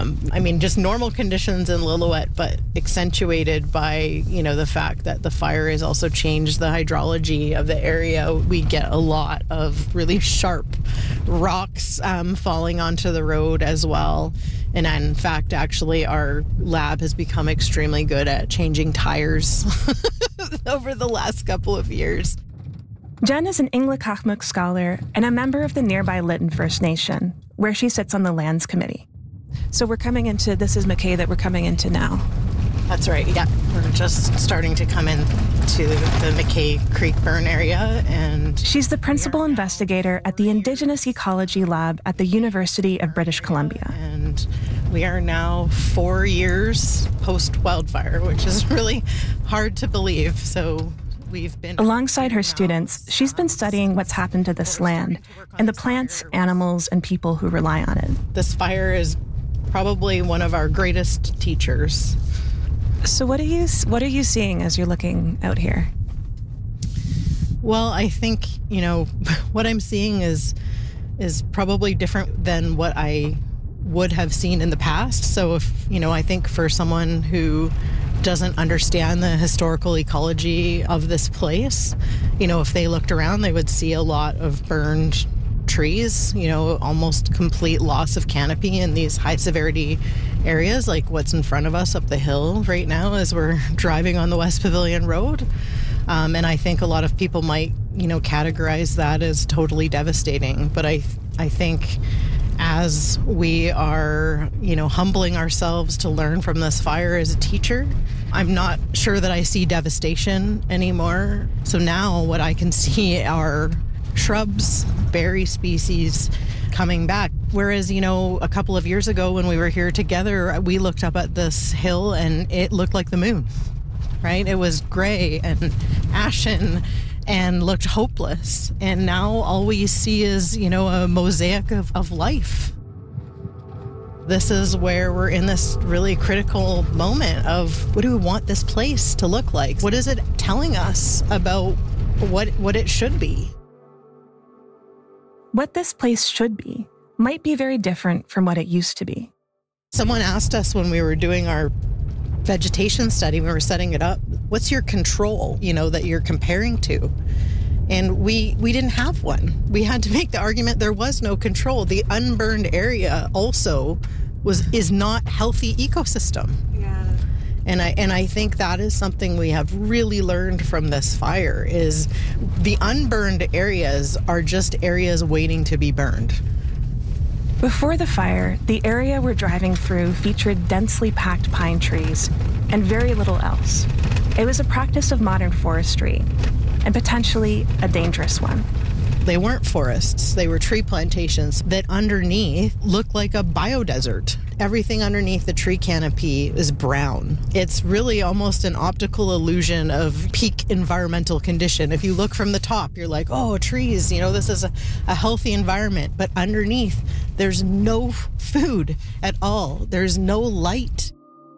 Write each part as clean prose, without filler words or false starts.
Just normal conditions in Lillooet, but accentuated by, the fact that the fire has also changed the hydrology of the area. We get a lot of really sharp rocks falling onto the road as well. And in fact, actually, our lab has become extremely good at changing tires over the last couple of years. Jen is an Nlaka'chmook scholar and a member of the nearby Lytton First Nation, where she sits on the Lands Committee. So this is McKay that we're coming into now. That's right, yeah. We're just starting to come into the McKay Creek burn area. And she's the principal investigator at the Indigenous Ecology Lab at the University of British Columbia. And we are now 4 years post-wildfire, which is really hard to believe. So we've been... Alongside her students, she's been studying what's happened to this land and the plants, animals, and people who rely on it. This fire is probably one of our greatest teachers. So what are you seeing as you're looking out here? Well, I think, what I'm seeing is probably different than what I would have seen in the past. So I think for someone who doesn't understand the historical ecology of this place, if they looked around, they would see a lot of burned trees, almost complete loss of canopy in these high severity areas, like what's in front of us up the hill right now as we're driving on the West Pavilion Road. And I think a lot of people might, categorize that as totally devastating. But I think as we are, humbling ourselves to learn from this fire as a teacher, I'm not sure that I see devastation anymore. So now what I can see are shrubs, berry species coming back. Whereas, a couple of years ago when we were here together, we looked up at this hill and it looked like the moon, right? It was gray and ashen and looked hopeless. And now all we see is, a mosaic of life. This is where we're in this really critical moment of what do we want this place to look like? What is it telling us about what it should be? What this place should be might be very different from what it used to be. Someone asked us when we were doing our vegetation study, we were setting it up, what's your control, that you're comparing to? And we didn't have one. We had to make the argument there was no control. The unburned area also is not healthy ecosystem. Yeah. And I think that is something we have really learned from this fire is the unburned areas are just areas waiting to be burned. Before the fire, the area we're driving through featured densely packed pine trees and very little else. It was a practice of modern forestry, and potentially a dangerous one. They weren't forests, they were tree plantations that underneath looked like a biodesert. Everything underneath the tree canopy is brown. It's really almost an optical illusion of peak environmental condition. If you look from the top, you're like, oh, trees, this is a healthy environment. But underneath, there's no food at all. There's no light.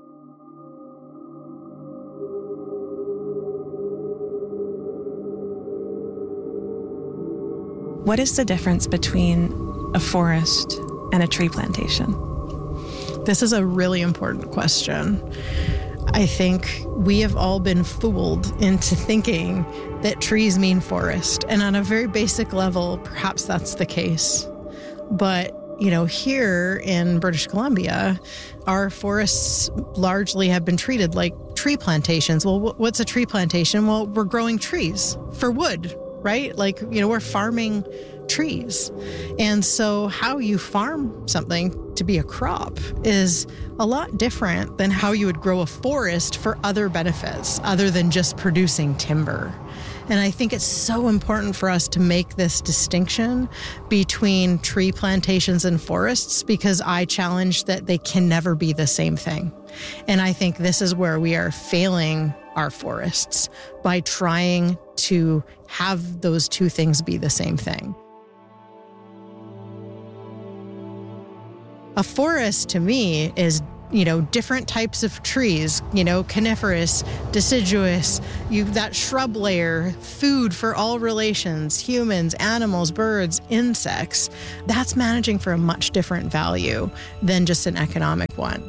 What is the difference between a forest and a tree plantation? This is a really important question. I think we have all been fooled into thinking that trees mean forest. And on a very basic level, perhaps that's the case. But, here in British Columbia, our forests largely have been treated like tree plantations. Well, what's a tree plantation? Well, we're growing trees for wood, right? We're farming trees. And so how you farm something to be a crop is a lot different than how you would grow a forest for other benefits other than just producing timber. And I think it's so important for us to make this distinction between tree plantations and forests because I challenge that they can never be the same thing. And I think this is where we are failing our forests by trying to have those two things be the same thing. A forest to me is different types of trees, coniferous, deciduous, that shrub layer, food for all relations, humans, animals, birds, insects. That's managing for a much different value than just an economic one.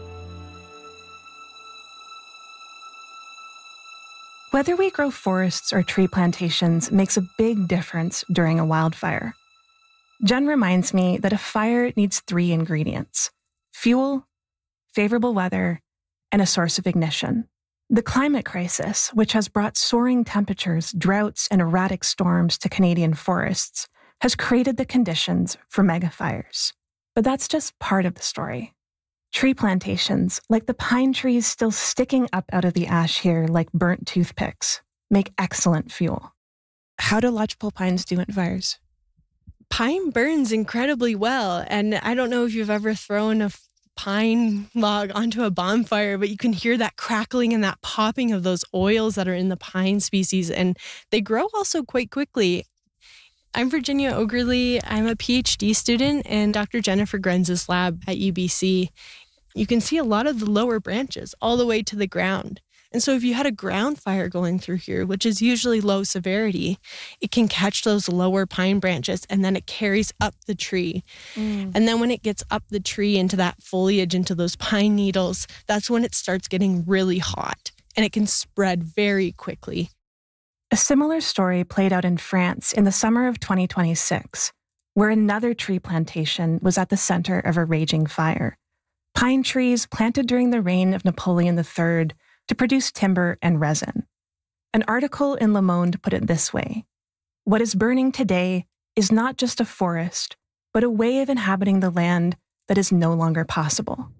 Whether we grow forests or tree plantations makes a big difference during a wildfire. Jen reminds me that a fire needs 3 ingredients: fuel, favorable weather, and a source of ignition. The climate crisis, which has brought soaring temperatures, droughts, and erratic storms to Canadian forests, has created the conditions for megafires. But that's just part of the story. Tree plantations, like the pine trees still sticking up out of the ash here like burnt toothpicks, make excellent fuel. How do lodgepole pines do in fires? Pine burns incredibly well, and I don't know if you've ever thrown a pine log onto a bonfire, but you can hear that crackling and that popping of those oils that are in the pine species, and they grow also quite quickly. I'm Virginia Ogerly. I'm a PhD student in Dr. Jennifer Grenz's lab at UBC. You can see a lot of the lower branches all the way to the ground. And so if you had a ground fire going through here, which is usually low severity, it can catch those lower pine branches and then it carries up the tree. And then when it gets up the tree into that foliage, into those pine needles, that's when it starts getting really hot and it can spread very quickly. A similar story played out in France in the summer of 2026, where another tree plantation was at the center of a raging fire. Pine trees planted during the reign of Napoleon III to produce timber and resin. An article in Le Monde put it this way: "What is burning today is not just a forest, but a way of inhabiting the land that is no longer possible."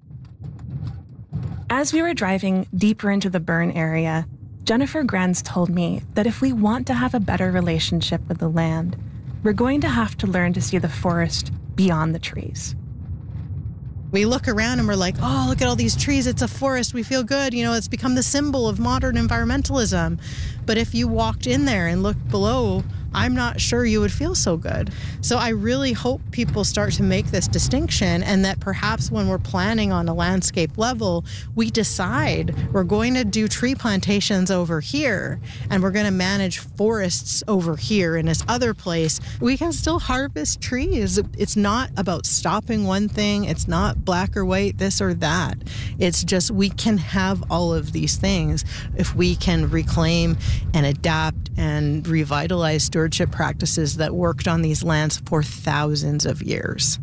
As we were driving deeper into the burn area, Jennifer Grenz told me that if we want to have a better relationship with the land, we're going to have to learn to see the forest beyond the trees. We look around and we're like, oh, look at all these trees. It's a forest. We feel good. It's become the symbol of modern environmentalism. But if you walked in there and looked below, I'm not sure you would feel so good. So I really hope people start to make this distinction, and that perhaps when we're planning on a landscape level, we decide we're going to do tree plantations over here and we're going to manage forests over here in this other place. We can still harvest trees. It's not about stopping one thing. It's not black or white, this or that. It's just we can have all of these things if we can reclaim and adapt and revitalize stewardship practices that worked on these lands for thousands of years.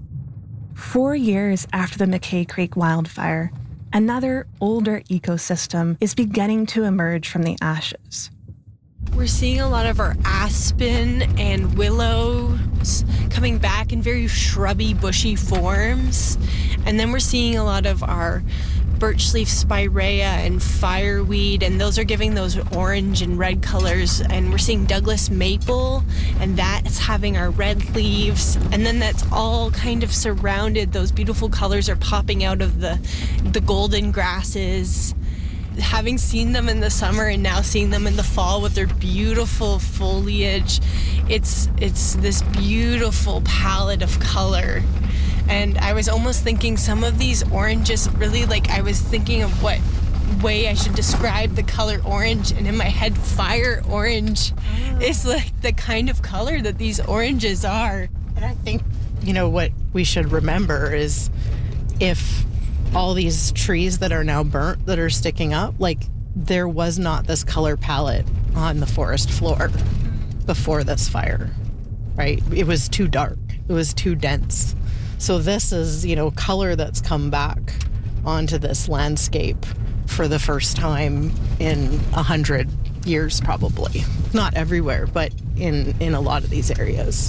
4 years after the McKay Creek wildfire, another older ecosystem is beginning to emerge from the ashes. We're seeing a lot of our aspen and willows coming back in very shrubby, bushy forms. And then we're seeing a lot of our birch leaf spirea and fireweed, and those are giving those orange and red colors. And we're seeing Douglas maple, and that's having our red leaves. And then that's all kind of surrounded. Those beautiful colors are popping out of the golden grasses. Having seen them in the summer and now seeing them in the fall with their beautiful foliage, it's this beautiful palette of color. And I was almost thinking some of these oranges really, I was thinking of what way I should describe the color orange, and in my head, fire orange is the kind of color that these oranges are. And I think, what we should remember is if all these trees that are now burnt, that are sticking up, there was not this color palette on the forest floor before this fire, right? It was too dark. It was too dense. So this is, color that's come back onto this landscape for the first time in 100 years, probably. Not everywhere, but in a lot of these areas.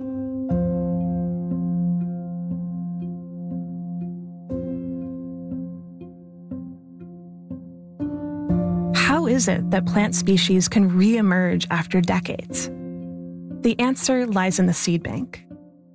How is it that plant species can re-emerge after decades? The answer lies in the seed bank.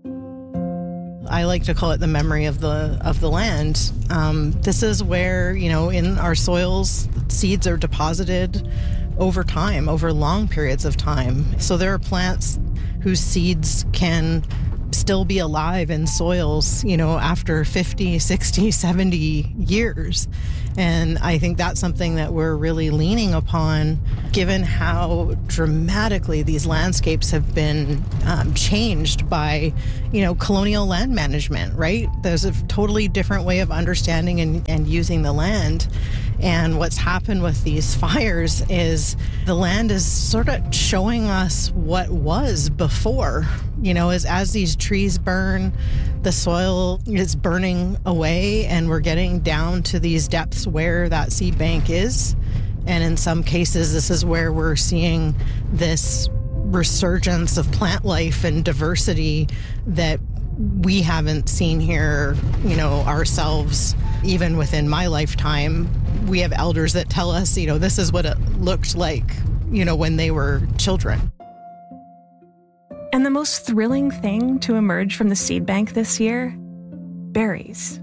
I like to call it the memory of the land. This is where, in our soils, seeds are deposited over time, over long periods of time. So there are plants whose seeds can still be alive in soils, after 50, 60, 70 years. And I think that's something that we're really leaning upon, given how dramatically these landscapes have been changed by, colonial land management, right? There's a totally different way of understanding and using the land. And what's happened with these fires is the land is sort of showing us what was before. As these trees burn, the soil is burning away, and we're getting down to these depths where that seed bank is. And in some cases, this is where we're seeing this resurgence of plant life and diversity that we haven't seen here, ourselves, even within my lifetime. We have elders that tell us, this is what it looked like, when they were children. And the most thrilling thing to emerge from the seed bank this year? Berries.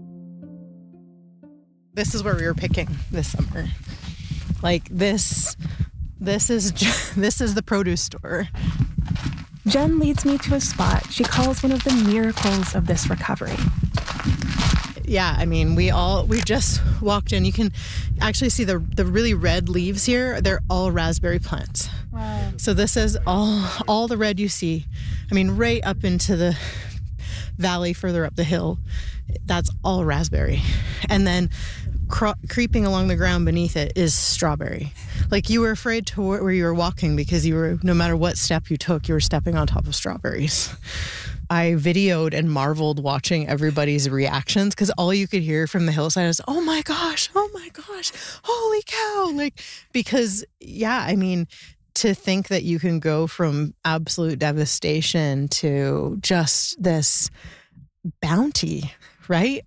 This is where we were picking this summer. Like this is the produce store. Jen leads me to a spot she calls one of the miracles of this recovery. Yeah, I mean, we just walked in. You can actually see the really red leaves here. They're all raspberry plants. Wow. So this is all the red you see. I mean, right up into the valley further up the hill, that's all raspberry. And then creeping along the ground beneath it is strawberry. Like, you were afraid to where you were walking because no matter what step you took, you were stepping on top of strawberries. I videoed and marveled watching everybody's reactions, because all you could hear from the hillside was, oh my gosh, holy cow. Like, because, yeah, I mean, to think that you can go from absolute devastation to just this bounty, right?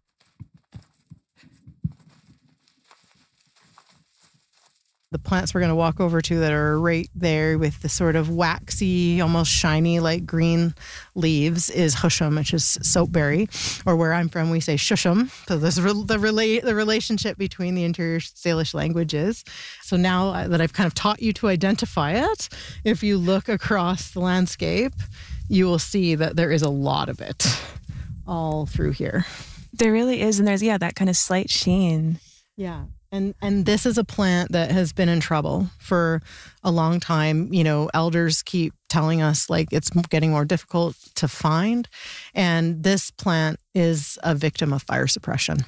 The plants we're going to walk over to that are right there with the sort of waxy, almost shiny, like green leaves is Husham, which is soapberry, or where I'm from, we say Shusham. So there's the relationship between the interior Salish languages. So now that I've kind of taught you to identify it, if you look across the landscape, you will see that there is a lot of it all through here. There really is. And there's, that kind of slight sheen. Yeah. And this is a plant that has been in trouble for a long time. Elders keep telling us, like, it's getting more difficult to find. And this plant is a victim of fire suppression.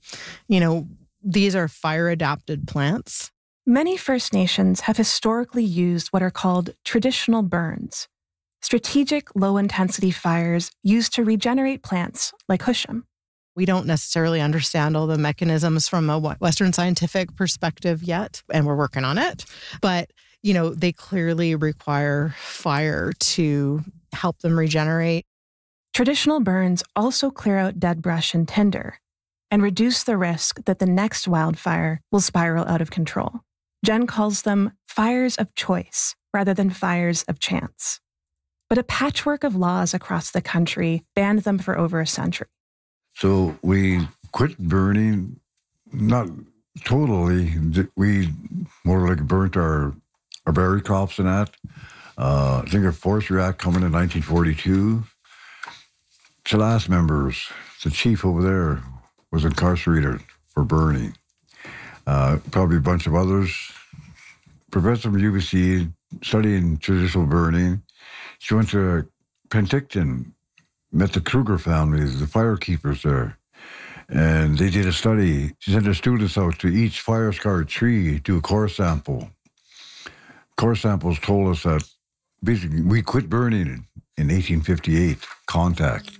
These are fire-adapted plants. Many First Nations have historically used what are called traditional burns, strategic low-intensity fires used to regenerate plants like Husham. We don't necessarily understand all the mechanisms from a Western scientific perspective yet, and we're working on it. But, they clearly require fire to help them regenerate. Traditional burns also clear out dead brush and tinder and reduce the risk that the next wildfire will spiral out of control. Jen calls them fires of choice rather than fires of chance. But a patchwork of laws across the country banned them for over a century. So we quit burning, not totally. We more like burnt our berry crops and that. I think a Forestry Act coming in 1942. The last members, the chief over there, was incarcerated for burning. Probably a bunch of others. Professor from UBC, studying traditional burning. She went to Penticton, met the Kruger family, the firekeepers there, and they did a study. She sent her students out to each fire-scarred tree, do a core sample. Core samples told us that basically we quit burning in 1858, contact.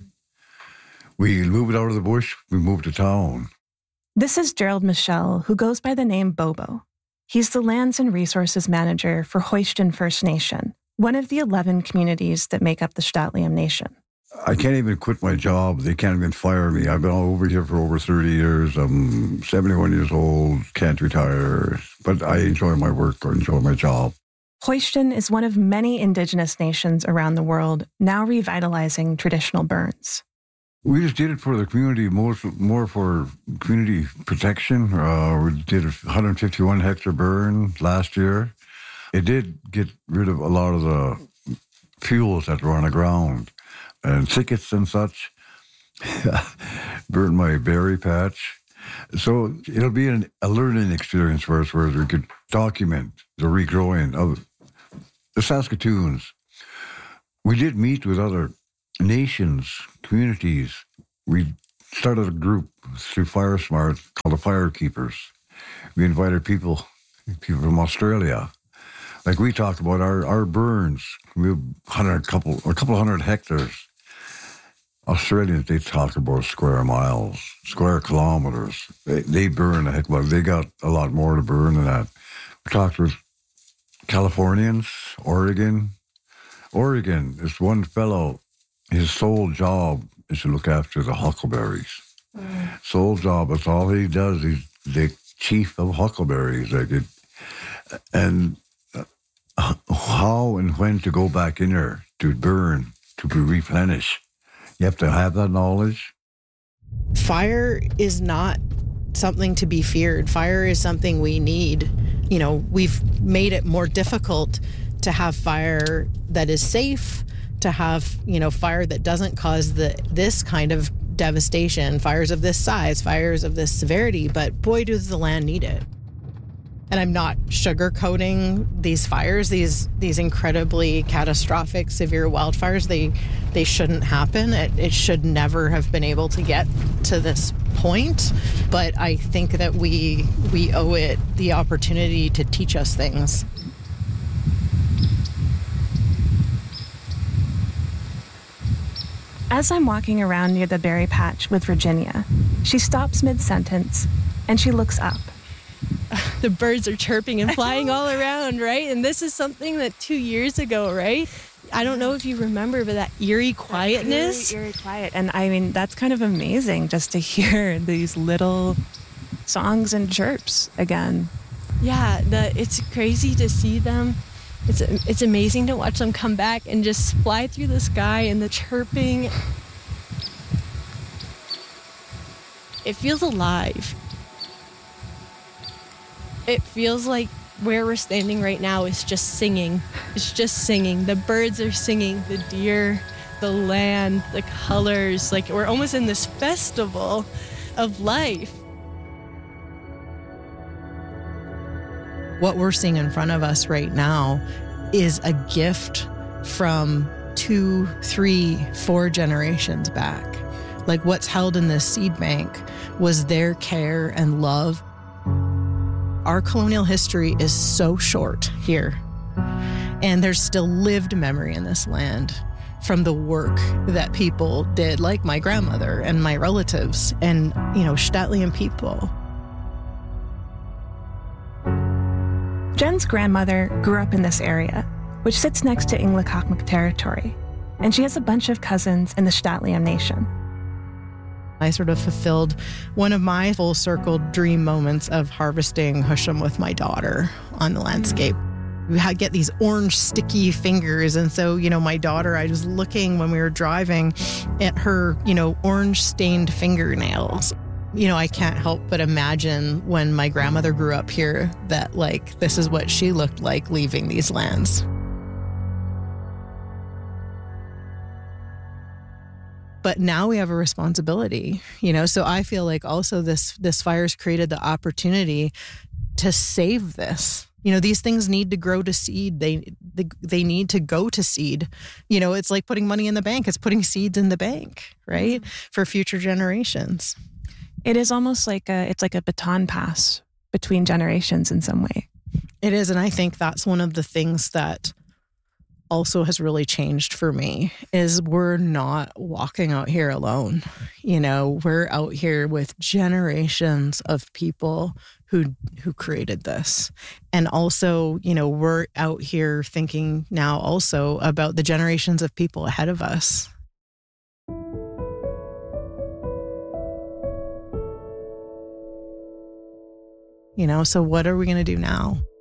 We moved out of the bush, we moved to town. This is Gerald Michel, who goes by the name Bobo. He's the Lands and Resources Manager for Hoiston First Nation, one of the 11 communities that make up the St'át'imc Nation. I can't even quit my job. They can't even fire me. I've been over here for over 30 years. I'm 71 years old, can't retire. But I enjoy my work, I enjoy my job. Hoiston is one of many Indigenous nations around the world now revitalizing traditional burns. We just did it for the community, more for community protection. We did a 151 hectare burn last year. It did get rid of a lot of the fuels that were on the ground. and thickets and such. Burned my berry patch. So it'll be a learning experience for us where we could document the regrowing of the Saskatoons. We did meet with other nations, communities. We started a group through Fire Smart called the Fire Keepers. We invited people from Australia. Like we talked about our burns. We have a couple hundred hectares. Australians, they talk about square miles, square kilometers. They burn a heck of a lot. They got a lot more to burn than that. We talked with Californians, Oregon. Oregon, this one fellow, his sole job is to look after the huckleberries. Sole job, that's all he does. He's the chief of huckleberries. And how and when to go back in there to burn, to replenish. You have to have that knowledge. Fire is not something to be feared. Fire is something we need. You know, we've made it more difficult to have fire that is safe, to have, you know, fire that doesn't cause this kind of devastation, fires of this size, fires of this severity, but boy, does the land need it. And I'm not sugarcoating these fires, these incredibly catastrophic, severe wildfires. They shouldn't happen. It should never have been able to get to this point. But I think that we owe it the opportunity to teach us things. As I'm walking around near the berry patch with Virginia, she stops mid-sentence and she looks up. The birds are chirping and flying all around, right? And this is something that 2 years ago, right? I don't know if you remember, but that eerie quietness. Eerie quiet. And I mean, that's kind of amazing just to hear these little songs and chirps again. Yeah, it's crazy to see them. It's amazing to watch them come back and just fly through the sky and the chirping. It feels alive. It feels like where we're standing right now is just singing. It's just singing. The birds are singing, the deer, the land, the colors. Like we're almost in this festival of life. What we're seeing in front of us right now is a gift from 2, 3, 4 generations back. Like what's held in this seed bank was their care and love. Our colonial history is so short here, and there's still lived memory in this land from the work that people did, like my grandmother and my relatives and, you know, St'át'imc people. Jen's grandmother grew up in this area, which sits next to Nlaka'chmak territory, and she has a bunch of cousins in the St'át'imc Nation. I sort of fulfilled one of my full circle dream moments of harvesting Hushem with my daughter on the landscape. We had get these orange sticky fingers. And so, you know, my daughter, I was looking when we were driving at her, you know, orange stained fingernails. You know, I can't help but imagine when my grandmother grew up here that like, this is what she looked like leaving these lands. But now we have a responsibility, you know, so I feel like also this fire's created the opportunity to save this. You know, these things need to grow to seed. They need to go to seed. You know, it's like putting money in the bank. It's putting seeds in the bank, right? For future generations. It is almost like it's like a baton pass between generations in some way. It is. And I think that's one of the things that also has really changed for me is we're not walking out here alone. You know, we're out here with generations of people who created this. And also, you know, we're out here thinking now also about the generations of people ahead of us. You know, so what are we going to do now?